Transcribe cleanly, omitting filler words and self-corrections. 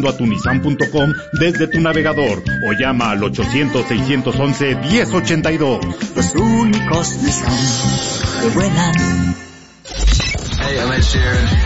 ingresando a tunisan.com desde tu navegador o llama al 800-611-1082. Los únicos Nissan que vuelan. Hey, I'm Ed Sheeran.